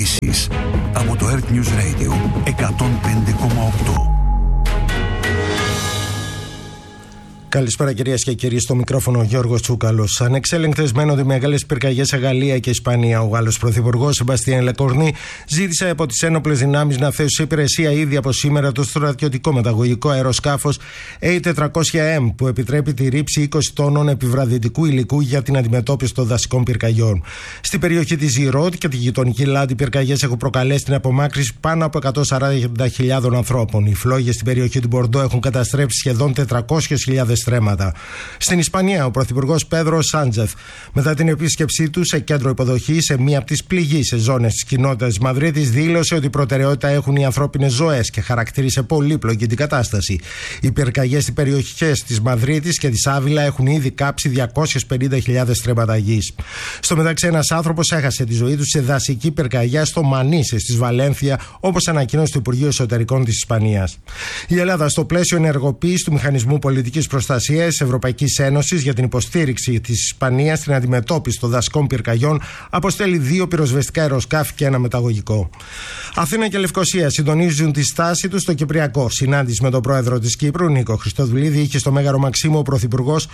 ειδήσεις από το Earth News Radio 105,8. Καλησπέρα κυρίες και κύριοι, στο μικρόφωνο ο Γιώργος Τσούκαλος. Ανεξέλεγκτες μένονται μεγάλες πυρκαγιές σε Γαλλία και Ισπανία. Ο Γάλλος Πρωθυπουργός Σεμπαστιέν Λεκορνή ζήτησε από τις ένοπλες δυνάμεις να θέσουν σε υπηρεσία ήδη από σήμερα το στρατιωτικό μεταγωγικό αεροσκάφος A400M που επιτρέπει τη ρήψη 20 τόνων επιβραδυτικού υλικού για την αντιμετώπιση των δασικών πυρκαγιών. Στην περιοχή της Γιρότ και τη γειτονική Λάντι, οι πυρκαγιές έχουν προκαλέσει την απομάκρυνση πάνω από 140.000 ανθρώπων. Οι φλόγες στην περιοχή του Μπορντό έχουν καταστρέψει σχεδόν 400.000 στρέμματα. Στην Ισπανία, ο Πρωθυπουργός Πέδρο Σάντζεθ, μετά την επίσκεψή του σε κέντρο υποδοχής σε μία από τις πληγείς ζώνες της κοινότητας της Μαδρίτης, δήλωσε ότι προτεραιότητα έχουν οι ανθρώπινες ζωές και χαρακτήρισε πολύπλοκη την κατάσταση. Οι πυρκαγιές στις περιοχές της Μαδρίτης και της Άβυλα έχουν ήδη κάψει 250.000 στρέμματα γης. Στο μεταξύ, ένας άνθρωπος έχασε τη ζωή του σε δασική πυρκαγιά στο Μανίσες της Βαλένθια, όπως ανακοίνωσε το Υπουργείο Εσωτερικών της Ισπανίας. Η Ελλάδα, στο πλαίσιο ενεργοποίησης του Μηχανισμού Πολιτικής Προστασίας της Ευρωπαϊκής Ένωσης για την υποστήριξη της Ισπανίας στην αντιμετώπιση των δασικών πυρκαγιών, αποστέλει 2 πυροσβεστικά αεροσκάφη και ένα μεταγωγικό. Αθήνα και Λευκοσία συντονίζουν τη στάση τους στο Κυπριακό. Συνάντηση με τον πρόεδρο της Κύπρου, Νίκο Χριστοδουλίδη, είχε στο Μέγαρο Μαξίμου ο Πρωθυπουργός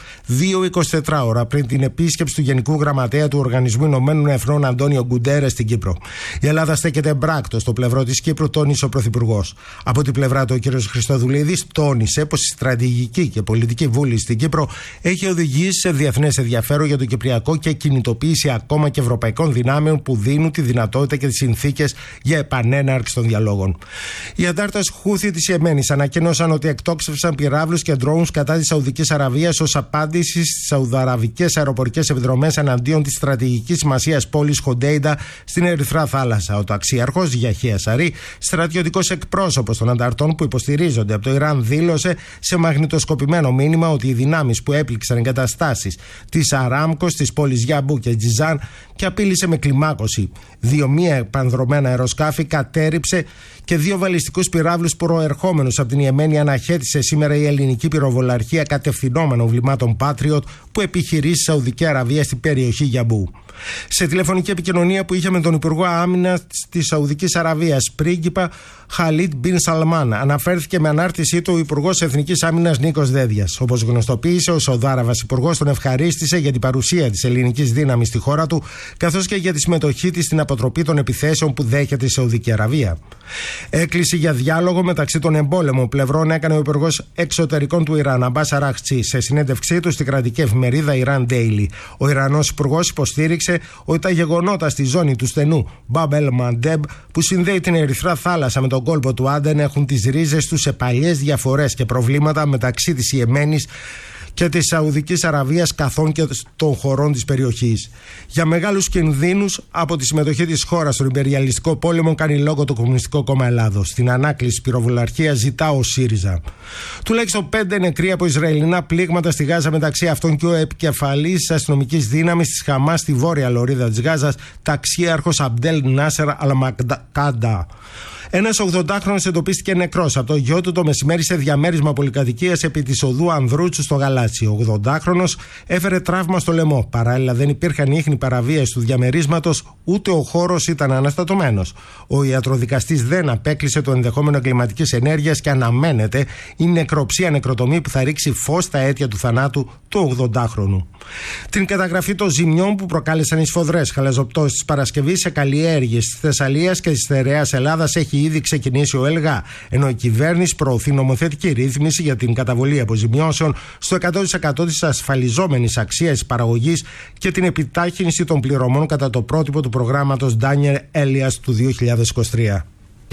2-24 ώρα πριν την επίσκεψη του Γενικού Γραμματέα του Οργανισμού Ηνωμένων Εθνών Αντώνιο Γκουντέρες στην Κύπρο. Η Ελλάδα στέκεται εμπράκτο στο πλευρό της Κύπρου, τόνισε ο Πρωθυπουργός. Από την πλευρά του, ο κ. Χριστοδουλίδης τόνισε πως η στρατηγική και πολιτική βούληση στην Κύπρο έχει οδηγήσει σε διεθνές ενδιαφέρον για το Κυπριακό και κινητοποίηση ακόμα και ευρωπαϊκών δυνάμεων που δίνουν τη δυνατότητα και τις συνθήκες για επανέναρξη των διαλόγων. Οι αντάρτες Χούθι της Ιεμένης ανακοίνωσαν ότι εκτόξευσαν πυράβλους και ντρόουνς κατά της Σαουδικής Αραβίας ως απάντηση στις σαουδαραβικές αεροπορικές επιδρομές εναντίον της στρατηγικής σημασίας πόλης Χοντέιντα στην Ερυθρά Θάλασσα. Ο ταξίαρχος Γιαχία Σαρί, στρατιωτικός εκπρόσωπος των ανταρτών που υποστηρίζονται από το Ιράν, δήλωσε σε μαγνητοσκοπημένο μήνυμα ότι οι δυνάμεις που έπληξαν εγκαταστάσεις της Αράμκο στις πόλεις Γιαμπού και Τζιζάν και απείλησε με κλιμάκωση 2 μη επανδρομένα αεροσκάφη, κατέρριψε και 2 βαλιστικούς πυράβλους προερχόμενους από την Ιεμένη αναχέτησε σήμερα η ελληνική πυροβολαρχία κατευθυνόμενων βλημάτων Patriot που επιχειρεί στη Σαουδική Αραβία στην περιοχή Γιαμπού. Σε τηλεφωνική επικοινωνία που είχε με τον Υπουργό Άμυνας της Σαουδικής Αραβίας, πρίγκιπα Χαλίτ Μπιν Σαλμάν, αναφέρθηκε με ανάρτησή του ο Υπουργός Εθνικής Άμυνας Νίκος Δέδιας. Όπως γνωστοποίησε, ο Σαουδάραβας Υπουργός τον ευχαρίστησε για την παρουσία της ελληνικής δύναμης στη χώρα του, καθώς και για τη συμμετοχή της στην αποτροπή των επιθέσεων που δέχεται η Σαουδική Αραβία. Έκκληση για διάλογο μεταξύ των εμπόλεμων πλευρών έκανε ο Υπουργός Εξωτερικών του Ιράν, Αμπάς Αράχτσι, σε συνέντευξή του στη κρατική εφημερίδα Iran Daily. Ο Ιρανός Υπουργός υποστήριξε ότι τα γεγονότα στη ζώνη του στενού Μπαμπ ελ Μαντέμπ, που συνδέει την Ερυθρά Θάλασσα με τον κόλπο του Άντεν, έχουν τις ρίζες τους σε παλιές διαφορές και προβλήματα μεταξύ της Ιεμένης και της Σαουδικής Αραβίας καθών και των χωρών της περιοχής. Για μεγάλους κινδύνους από τη συμμετοχή της χώρας στον υπεριαλιστικό πόλεμο κάνει λόγο το Κομμουνιστικό Κόμμα Ελλάδος. Στην ανάκληση πυροβολαρχίας ζητά ο ΣΥΡΙΖΑ. Τουλάχιστον 5 νεκροί από Ισραηλινά πλήγματα στη Γάζα, μεταξύ αυτών και ο επικεφαλής της αστυνομικής δύναμης της Χαμάς στη βόρεια λωρίδα της Γάζας, ταξίαρχος Αμπτέλ Νάσερ Αλμακάντα. Ένας 80χρονος εντοπίστηκε νεκρός από το γιο του το μεσημέρι σε διαμέρισμα πολυκατοικίας επί της οδού Ανδρούτσου στο Γαλάτσι. Ο 80χρονος έφερε τραύμα στο λαιμό. Παράλληλα, δεν υπήρχαν ίχνη παραβίαση του διαμερίσματος, ούτε ο χώρος ήταν αναστατωμένος. Ο ιατροδικαστής δεν απέκλεισε το ενδεχόμενο εγκληματικής ενέργειας και αναμένεται η νεκροψία-νεκροτομή που θα ρίξει φως στα αίτια του θανάτου του 80χρονου. Την καταγραφή των ζημιών που προκάλεσαν οι σφοδρές χαλαζοπτώσεις της Παρασκευής σε καλλιέργειες της Θεσσαλίας και της Στερεάς Ελλάδας έχει ήδη ξεκινήσει ο ΕΛΓΑ, ενώ η κυβέρνηση προωθεί νομοθετική ρύθμιση για την καταβολή αποζημιώσεων στο 100% της ασφαλιζόμενης αξίας της παραγωγής και την επιτάχυνση των πληρωμών κατά το πρότυπο του προγράμματος Daniel Elias του 2023.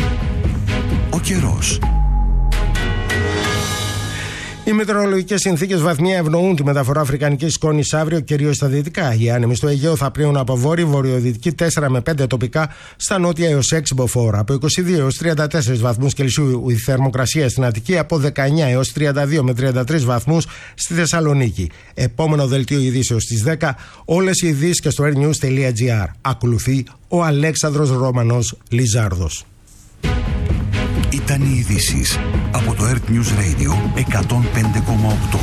Ο καιρός. Οι μετεωρολογικές συνθήκες βαθμία ευνοούν τη μεταφορά αφρικανικής σκόνης αύριο, κυρίως στα δυτικά. Οι άνεμοι στο Αιγαίο θα πλέουν από βόρειο-βορειοδυτική 4 με 5 τοπικά, στα νότια έως 6 μποφόρ. Από 22 έως 34 βαθμούς Κελσίου η θερμοκρασία στην Αττική, από 19 έως 32 με 33 βαθμούς στη Θεσσαλονίκη. Επόμενο δελτίο ειδήσεως στις 10. Όλες οι ειδήσεις και στο airnews.gr. Ακολουθεί ο Αλέξανδρος Ρωμανός Λιζάρδος. Ήταν οι ειδήσεις από το Earth News Radio 105,8.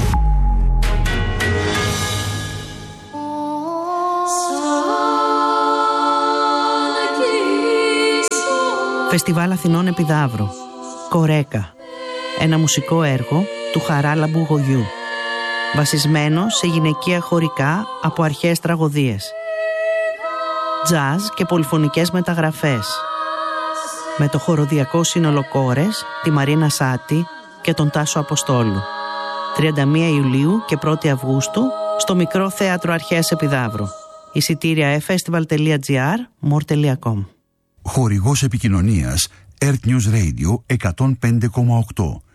Φεστιβάλ Αθηνών Επιδαύρου. Κορέκα. Ένα μουσικό έργο του Χαράλαμπου Γογιού, βασισμένο σε γυναικεία χωρικά από αρχαίες τραγωδίες. Τζαζ και πολυφωνικές μεταγραφές. Με το χοροδιακό σύνολο Κόρες, τη Μαρίνα Σάτη και τον Τάσο Αποστόλου. 31 Ιουλίου και 1 Αυγούστου στο Μικρό Θέατρο Αρχαίας Επιδαύρου. Εισιτήρια festival.gr, more.com. Χορηγός επικοινωνίας Earth News Radio 105,8.